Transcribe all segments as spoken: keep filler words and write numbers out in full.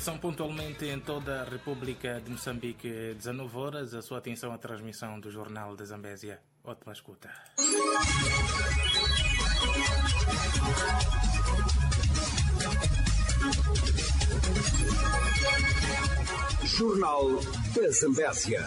são pontualmente em toda a República de Moçambique, dezenove horas. A sua atenção à transmissão do Jornal da Zambésia. Ótima escuta. Jornal da Zambésia.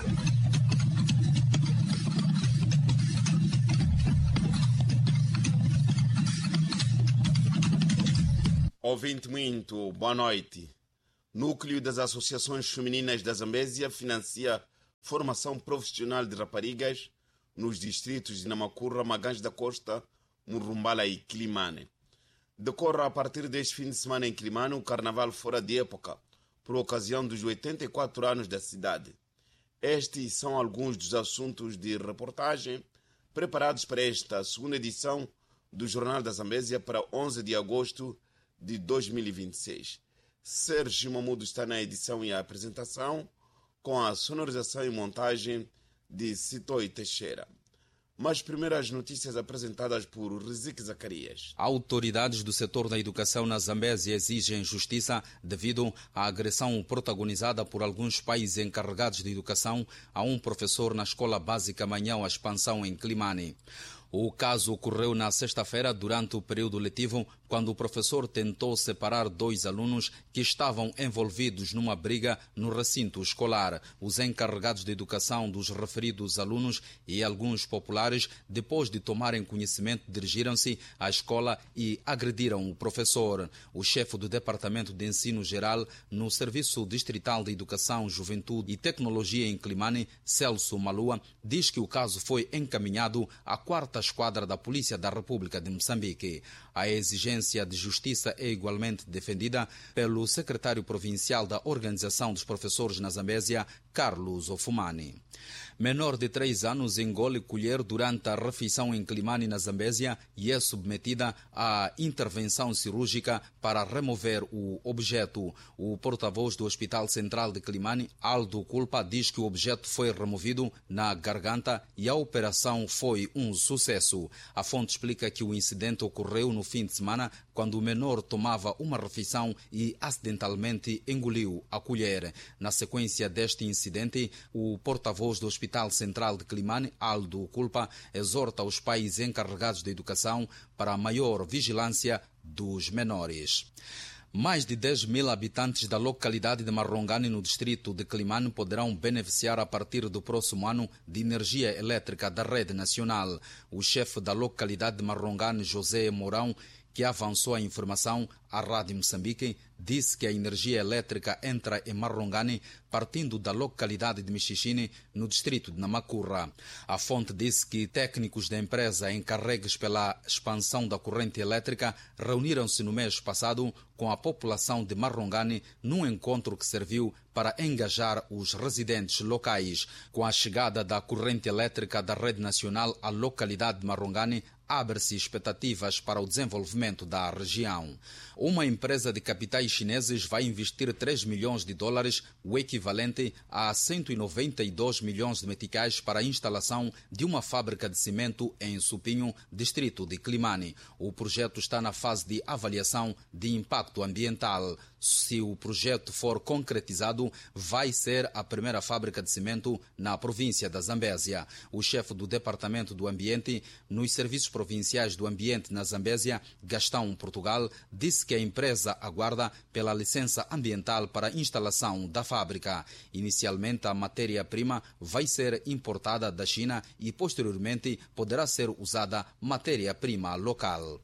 Ouvinte muito, boa noite. Núcleo das Associações Femininas da Zambésia financia formação profissional de raparigas nos distritos de Namacurra, Magães da Costa, Murumbala e Quilimane. Decorre a partir deste fim de semana em Quilimane o Carnaval fora de época, por ocasião dos oitenta e quatro anos da cidade. Estes são alguns dos assuntos de reportagem preparados para esta segunda edição do Jornal da Zambésia para onze de agosto de dois mil e vinte e seis. Sérgio Mamudo está na edição e a apresentação, com a sonorização e montagem de Citoi Teixeira. Mas primeiro as notícias apresentadas por Rizik Zacarias. Autoridades do setor da educação na Zambésia exigem justiça devido à agressão protagonizada por alguns pais encarregados de educação a um professor na escola básica Manhão a Expansão em Quilimane. O caso ocorreu na sexta-feira durante o período letivo, quando o professor tentou separar dois alunos que estavam envolvidos numa briga no recinto escolar. Os encarregados de educação dos referidos alunos e alguns populares, depois de tomarem conhecimento, dirigiram-se à escola e agrediram o professor. O chefe do Departamento de Ensino Geral no Serviço Distrital de Educação, Juventude e Tecnologia em Quilimane, Celso Malua, diz que o caso foi encaminhado à quarta esquadra da Polícia da República de Moçambique. A exigência de justiça é igualmente defendida pelo secretário provincial da Organização dos Professores na Zambésia, Carlos Ofumani. Menor de três anos engole colher durante a refeição em Quilimane, na Zambésia, e é submetida à intervenção cirúrgica para remover o objeto. O porta-voz do Hospital Central de Quilimane, Aldo Culpa, diz que o objeto foi removido na garganta e a operação foi um sucesso. A fonte explica que o incidente ocorreu no fim de semana, quando o menor tomava uma refeição e acidentalmente engoliu a colher. Na sequência deste incidente, o porta-voz do Hospital Central de Quilimane, Aldo Culpa, exorta os pais encarregados de educação para a maior vigilância dos menores. Mais de dez mil habitantes da localidade de Marrongane, no distrito de Quilimane, poderão beneficiar a partir do próximo ano de energia elétrica da rede nacional. O chefe da localidade de Marrongane, José Mourão, que avançou a informação à Rádio Moçambique, disse que a energia elétrica entra em Marrongane partindo da localidade de Mixichine, no distrito de Namacurra. A fonte disse que técnicos da empresa encarregues pela expansão da corrente elétrica reuniram-se no mês passado com a população de Marrongane num encontro que serviu para engajar os residentes locais. Com a chegada da corrente elétrica da rede nacional à localidade de Marrongane, abre-se expectativas para o desenvolvimento da região. Uma empresa de capitais chineses vai investir três milhões de dólares, o equivalente a cento e noventa e dois milhões de meticais, para a instalação de uma fábrica de cimento em Supinho, distrito de Quilimane. O projeto está na fase de avaliação de impacto ambiental. Se o projeto for concretizado, vai ser a primeira fábrica de cimento na província da Zambésia. O chefe do Departamento do Ambiente nos Serviços Provinciais do Ambiente na Zambésia, Gastão Portugal, disse que a empresa aguarda pela licença ambiental para a instalação da fábrica. Inicialmente, a matéria-prima vai ser importada da China e, posteriormente, poderá ser usada matéria-prima local.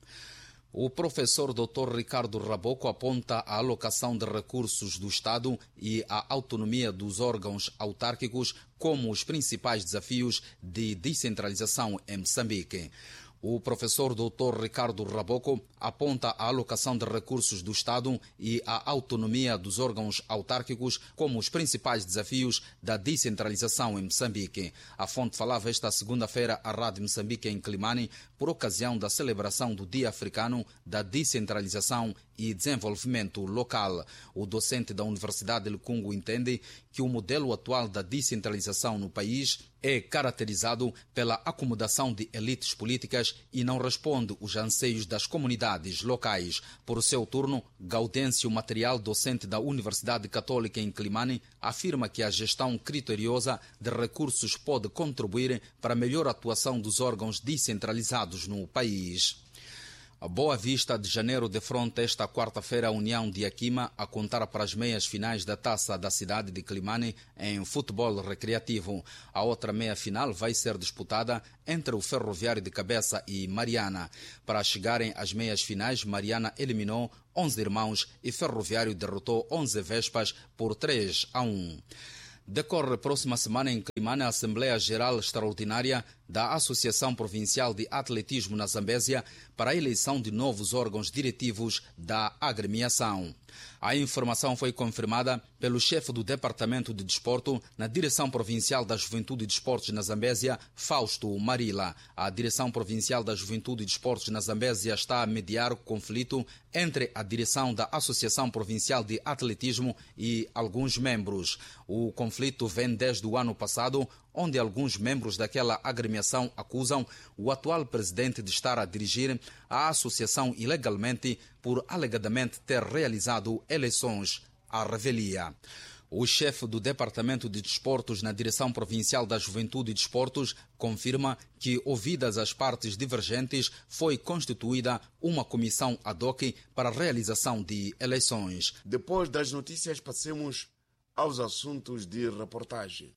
O professor doutor Ricardo Raboco aponta a alocação de recursos do Estado e a autonomia dos órgãos autárquicos como os principais desafios de descentralização em Moçambique. O professor doutor Ricardo Raboco aponta a alocação de recursos do Estado e a autonomia dos órgãos autárquicos como os principais desafios da descentralização em Moçambique. A fonte falava esta segunda-feira à Rádio Moçambique em Quilimane por ocasião da celebração do Dia Africano da Descentralização e Desenvolvimento Local. O docente da Universidade de Lecungo entende que o modelo atual da descentralização no país é caracterizado pela acomodação de elites políticas regras e não responde aos anseios das comunidades locais. Por seu turno, Gaudêncio Material, docente da Universidade Católica em Climane, afirma que a gestão criteriosa de recursos pode contribuir para a melhor atuação dos órgãos descentralizados no país. A Boa Vista de Janeiro defronta esta quarta-feira a União de Aquima a contar para as meias finais da Taça da cidade de Climane em futebol recreativo. A outra meia-final vai ser disputada entre o Ferroviário de Cabeça e Mariana. Para chegarem às meias finais, Mariana eliminou onze Irmãos e Ferroviário derrotou onze Vespas por três a um. Decorre próxima semana em Climane a Assembleia Geral Extraordinária da Associação Provincial de Atletismo na Zambésia para a eleição de novos órgãos diretivos da agremiação. A informação foi confirmada pelo chefe do Departamento de Desporto na Direção Provincial da Juventude e Desportos na Zambésia, Fausto Marila. A Direção Provincial da Juventude e Desportos na Zambésia está a mediar o conflito entre a direção da Associação Provincial de Atletismo e alguns membros. O conflito vem desde o ano passado, onde alguns membros daquela agremiação acusam o atual presidente de estar a dirigir a associação ilegalmente por alegadamente ter realizado eleições à revelia. O chefe do Departamento de Desportos na Direção Provincial da Juventude e Desportos confirma que, ouvidas as partes divergentes, foi constituída uma comissão ad hoc para a realização de eleições. Depois das notícias, passemos aos assuntos de reportagem.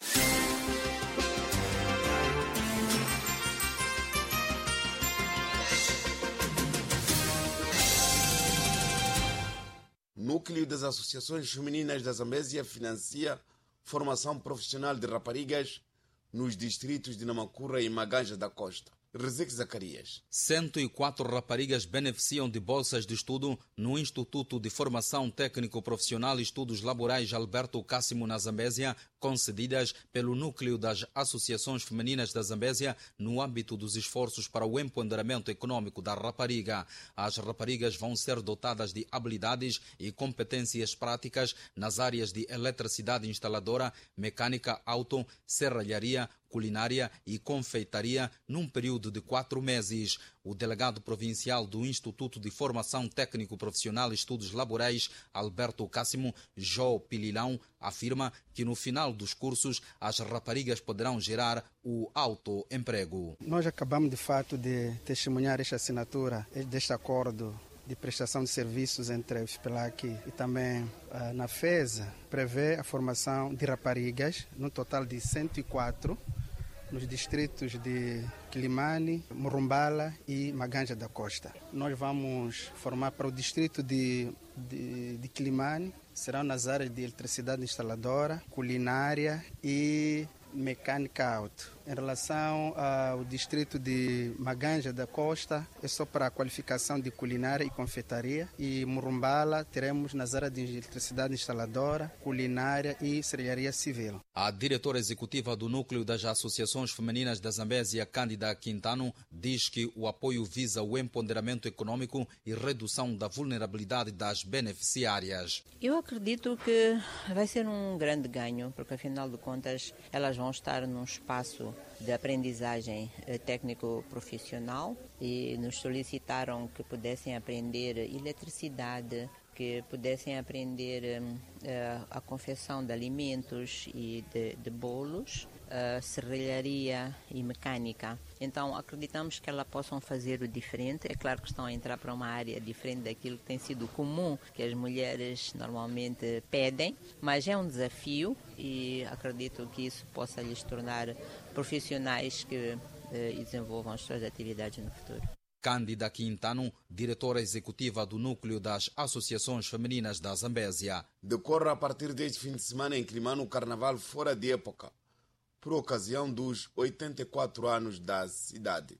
Núcleo das Associações Femininas da Zambésia financia formação profissional de raparigas nos distritos de Namacurra e Maganja da Costa. Rezec Zacarias. cento e quatro raparigas beneficiam de bolsas de estudo no Instituto de Formação Técnico-Profissional e Estudos Laborais Alberto Cássimo na Zambésia, concedidas pelo Núcleo das Associações Femininas da Zambésia no âmbito dos esforços para o empoderamento econômico da rapariga. As raparigas vão ser dotadas de habilidades e competências práticas nas áreas de eletricidade instaladora, mecânica auto, serralharia, culinária e confeitaria num período de quatro meses. O delegado provincial do Instituto de Formação Técnico-Profissional e Estudos Laborais, Alberto Cássimo, Jó Pililão, afirma que no final dos cursos as raparigas poderão gerar o autoemprego. Nós acabamos de fato de testemunhar esta assinatura deste acordo de prestação de serviços entre o FPLAC e também a NAFESA, prevê a formação de raparigas, no total de cento e quatro, nos distritos de Climane, Murumbala e Maganja da Costa. Nós vamos formar para o distrito de, de, de Climane, serão nas áreas de eletricidade instaladora, culinária e mecânica auto. Em relação ao distrito de Maganja da Costa, é só para a qualificação de culinária e confeitaria. E Murumbala teremos nas áreas de eletricidade instaladora, culinária e serralharia civil. A diretora executiva do Núcleo das Associações Femininas da Zambésia, Cândida Quintano, diz que o apoio visa o empoderamento econômico e redução da vulnerabilidade das beneficiárias. Eu acredito que vai ser um grande ganho, porque afinal de contas elas vão estar num espaço de aprendizagem técnico-profissional e nos solicitaram que pudessem aprender eletricidade, que pudessem aprender uh, a confecção de alimentos e de, de bolos, uh, serralharia e mecânica. Então acreditamos que elas possam fazer o diferente. É claro que estão a entrar para uma área diferente daquilo que tem sido comum, que as mulheres normalmente pedem, mas é um desafio e acredito que isso possa lhes tornar profissionais que uh, desenvolvam as suas atividades no futuro. Cândida Quintano, diretora executiva do Núcleo das Associações Femininas da Zambésia. Decorre a partir deste fim de semana em Climane o carnaval fora de época, por ocasião dos oitenta e quatro anos da cidade.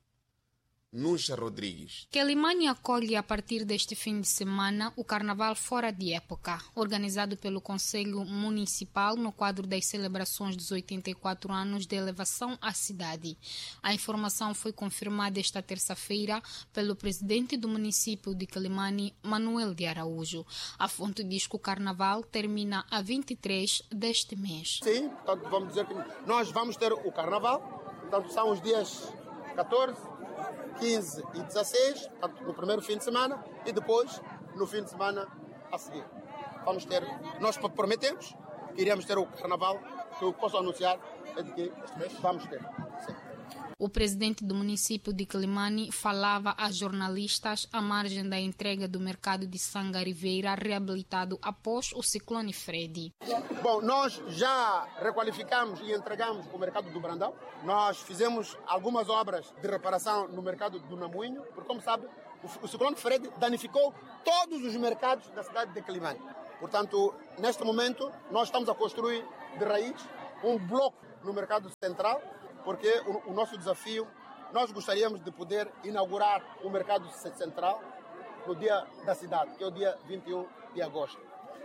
Nuncha Rodrigues. Climane acolhe a partir deste fim de semana o Carnaval Fora de Época, organizado pelo Conselho Municipal no quadro das celebrações dos oitenta e quatro anos de elevação à cidade. A informação foi confirmada esta terça-feira pelo presidente do município de Climane, Manuel de Araújo. A fonte diz que o Carnaval termina a vinte e três deste mês. Sim, portanto vamos dizer que nós vamos ter o Carnaval, portanto são os dias catorze, quinze e dezasseis, portanto, no primeiro fim de semana, e depois no fim de semana a seguir. Vamos ter, nós prometemos que iremos ter o carnaval, que eu posso anunciar é de que este mês vamos ter. Sim. O presidente do município de Quelimane falava a jornalistas à margem da entrega do mercado de Sangariveira reabilitado após o ciclone Freddy. Bom, nós já requalificamos e entregamos o mercado do Brandão. Nós fizemos algumas obras de reparação no mercado do Namoinho, porque, como sabe, o ciclone Freddy danificou todos os mercados da cidade de Quelimane. Portanto, neste momento, nós estamos a construir de raiz um bloco no mercado central, porque o, o nosso desafio, nós gostaríamos de poder inaugurar o mercado central no dia da cidade, que é o dia vinte e um de agosto.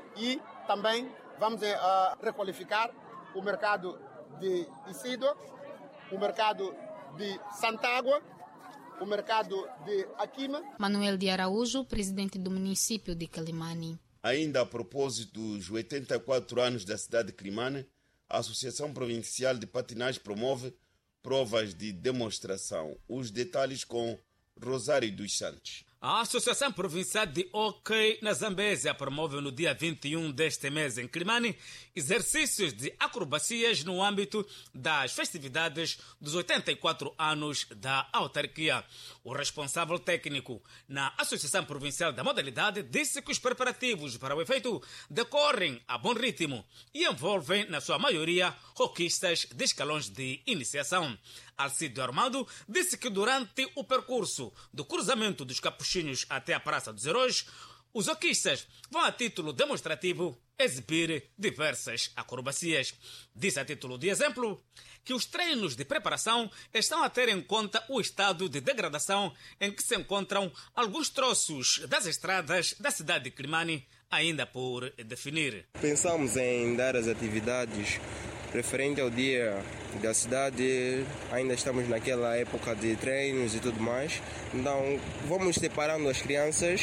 E também vamos a, requalificar o mercado de Isidro, o mercado de Santágua, o mercado de Aquima. Manuel de Araújo, presidente do município de Quelimane. Ainda a propósito dos oitenta e quatro anos da cidade de Quelimane, a Associação Provincial de Patinagem promove provas de demonstração. Os detalhes com Rosário dos Santos. A Associação Provincial de Hóquei na Zambésia promove no dia vinte e um deste mês em Quelimane exercícios de acrobacias no âmbito das festividades dos oitenta e quatro anos da autarquia. O responsável técnico na Associação Provincial da Modalidade disse que os preparativos para o efeito decorrem a bom ritmo e envolvem, na sua maioria, roquistas de escalões de iniciação. Alcídio Armando disse que durante o percurso do cruzamento dos Capuchinhos até a Praça dos Heróis, os hoquistas vão a título demonstrativo exibir diversas acrobacias. Disse a título de exemplo que os treinos de preparação estão a ter em conta o estado de degradação em que se encontram alguns troços das estradas da cidade de Quelimane ainda por definir. Pensamos em dar as atividades referente ao dia da cidade, ainda estamos naquela época de treinos e tudo mais, então vamos separando as crianças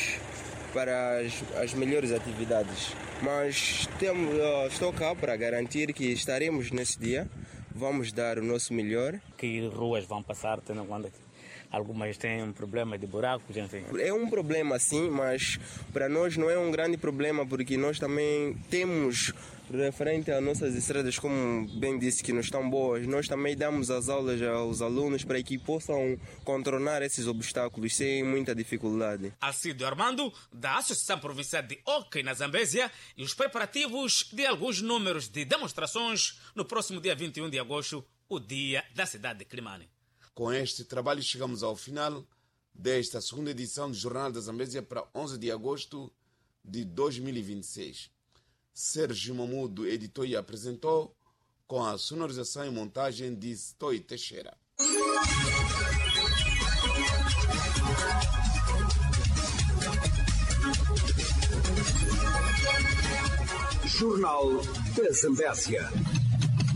para as, as melhores atividades. Mas temos, uh, estou cá para garantir que estaremos nesse dia, vamos dar o nosso melhor. Que ruas vão passar, tendo em conta que algumas têm um problema de buracos, enfim. É um problema sim, mas para nós não é um grande problema, porque nós também temos, referente às nossas estradas, como bem disse, que não estão boas, nós também damos as aulas aos alunos para que possam contornar esses obstáculos sem muita dificuldade. Alcídio Armando, da Associação Provincial de Hóquei na Zambésia, e os preparativos de alguns números de demonstrações no próximo dia vinte e um de agosto, o dia da cidade de Quelimane. Com este trabalho chegamos ao final desta segunda edição do Jornal da Zambésia para onze de agosto de dois mil e vinte e seis. Sérgio Mamudo editou e apresentou, com a sonorização e montagem de Stoi Teixeira. Jornal da Zambésia.